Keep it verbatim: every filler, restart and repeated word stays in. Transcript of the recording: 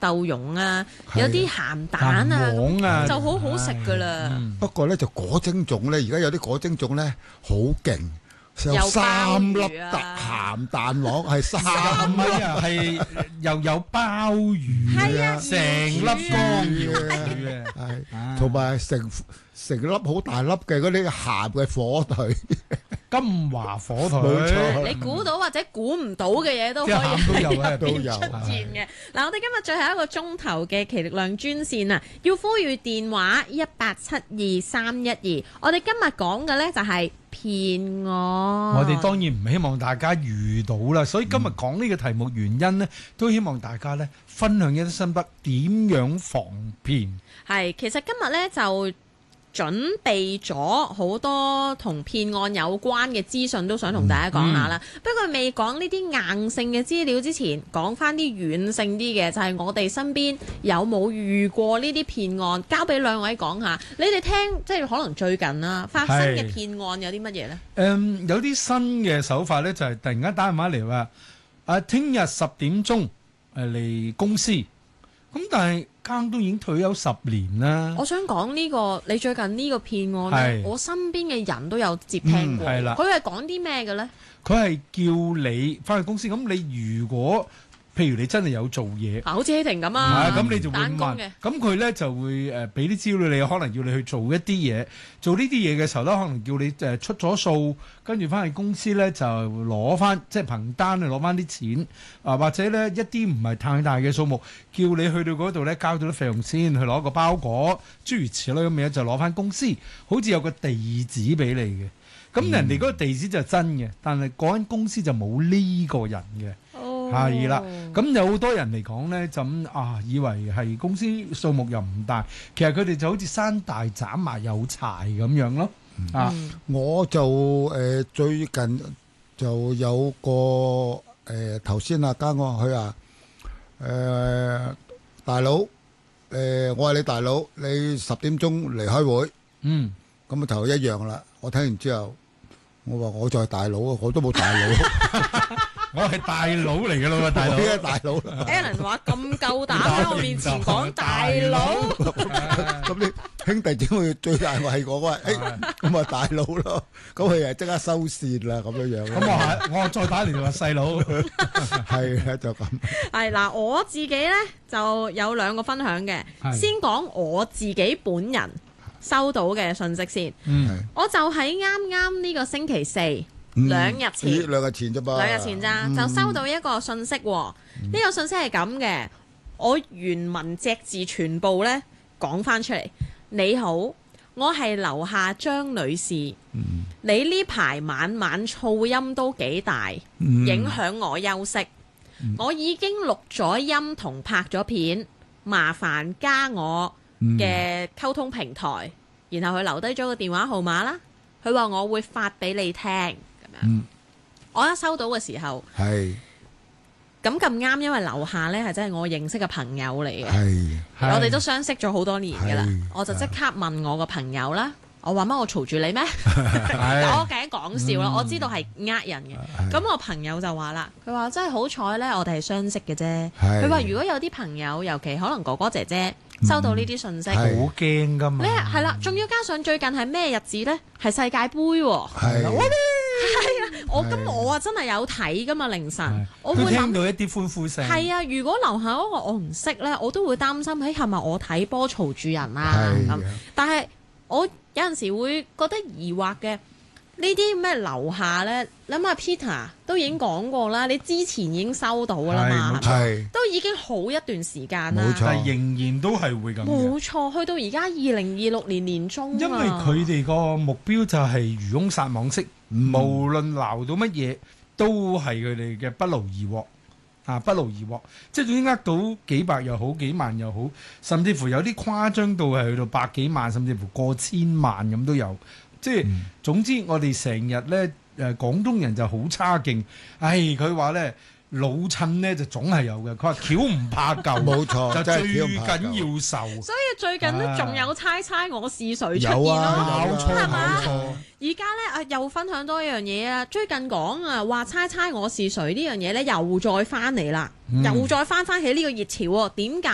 豆蓉啊，有啲鹹蛋啊， 啊就好好食噶啦。 嗯、不過咧就果蒸粽咧，而家有啲果蒸粽咧好勁。有三粒鹹蛋黃，係三米啊，係又有鮑魚啊，成粒乾魚啊， 係同埋成成粒好大粒嘅嗰啲鹹嘅火腿， 金華火腿， 冇錯。 你估到或者估唔到嘅嘢都可以喺入邊出現嘅。嗱，我哋今日最後一個鐘頭嘅奇力量專線啊，要呼籲電話一八七二三一二。我哋今日講嘅呢就係騙案。 我哋當然唔希望大家遇到啦，所以今日講呢個題目原因呢，都希望大家呢分享一啲心得，點樣防騙。 係，其實今日呢就準備咗好多同騙案有關嘅資訊，都想同大家講下啦。嗯、不過未講呢啲硬性嘅資料之前，講翻啲軟性啲嘅，就係、是、我哋身邊有冇遇過呢啲騙案？交俾兩位講下。你哋聽，即係可能最近啦發生嘅騙案有啲乜嘢呢？ 誒、嗯，有啲新嘅手法呢，就係、是、突然間打電話嚟話，啊，聽日十點鐘誒嚟公司。咁但係間都已經退休十年啦。 我想講呢、這個你最近呢個騙案咧，我身邊嘅人都有接聽過。 係啦、 嗯，佢係講啲咩嘅咧？ 佢係叫你翻去公司，咁你如果譬如你真係有做嘢， 好似希婷咁啊， 咁你就會問，咁佢咧就會誒俾啲資料你，可能要你去做一啲嘢，做呢啲嘢嘅時候咧，可能叫你誒出咗數，跟住翻去公司咧就攞翻，即係憑單去攞翻啲錢，啊或者咧一啲唔係太大嘅數目，叫你去到嗰度咧交咗啲費用先，去攞個包裹，諸如此類咁嘅嘢就攞翻公司，好似有個地址俾你嘅，咁、嗯、人哋嗰個地址就真嘅，但係嗰間公司就冇呢個人嘅。係啦，咁有好多人嚟講咧，就咁啊，以為係公司數目又唔大，其實佢哋就好似山大斬埋有柴咁樣咯。嗯、啊， 我就誒、呃、最近就有個誒頭先啊，加我佢啊誒大佬誒、呃，我係你大佬，你十點鐘嚟開會， 嗯， 咁啊頭一樣啦。我聽完之後，我話我就係大佬啊，我都冇大佬。 我係大佬嚟嘅咯，大佬。 邊個大佬 ？Alan 話咁夠膽喺我面前講大佬， 咁你兄弟姊妹最大我係我喂，誒咁咪大佬咯，咁佢又即刻收線啦，咁樣樣。 咁我係我再打嚟話細佬， 係啊，就咁。 係嗱，我自己咧就有兩個分享嘅，先講我自己本人收到嘅信息先。 嗯， 我就喺啱啱呢個星期四。兩日前， 兩日前啫噃， 兩日前咋，就收到一個信息。呢個信息係咁嘅，我原文隻字全部呢講翻出嚟。你好，我係樓下張女士。你呢排晚晚噪音都幾大，影響我休息。我已經錄咗音同拍咗片，麻煩加我嘅溝通平台。然後佢留低咗個電話號碼啦。佢話我會發俾你聽。嗯，我一收到嘅時候， 係咁咁啱，因為樓下呢係真係我認識嘅朋友嚟嘅， 係我哋都相識咗好多年噶啦，我就即刻問我個朋友啦，我話乜我嘈住你咩？我梗係講笑啦，嗯、我知道係呃人嘅，咁我朋友就話啦，佢話真係好彩呢，我哋係相識嘅啫，佢話如果有啲朋友，尤其可能哥哥姐姐。收到呢啲信息，好驚噶嘛！ 咧係啦，仲要加上最近係咩日子咧？係世界盃喎， 係係啊！我咁我啊真係有睇噶嘛凌晨，我會聽到一啲歡呼聲。 係啊！如果樓下嗰個我唔識咧，我都會擔心，誒係咪我睇波嘈住人啊咁？但係我有陣時會覺得疑惑嘅。呢啲咩樓下咧？諗下 Peter 都已經講過啦，你之前已經收到啦嘛， 係都已經好一段時間啦， 冇錯， 但係仍然都係會咁。 冇錯，去到而家二零二六年年中， 因為佢哋個目標就係漁翁撒網式，嗯、無論撈到乜嘢，都係佢哋嘅不勞而獲啊！不勞而獲，即係總之呃到幾百又好，幾萬又好，甚至乎有啲誇張到係去到百幾萬，甚至乎過千萬咁都有。即係、嗯、總之，我哋成日咧誒廣東人就好差勁。唉，佢話咧老襯咧就總係有嘅。佢話橋唔怕舊，冇錯，就最緊要受。 所以最近咧仲有猜猜我是誰出現咯， 有啊， 冇錯， 係嘛？ 冇錯。 而家咧啊，又分享多一樣嘢啊！最近講啊，話猜猜我是誰呢樣嘢咧，又再翻嚟啦，嗯、又再翻翻起呢個熱潮喎。點解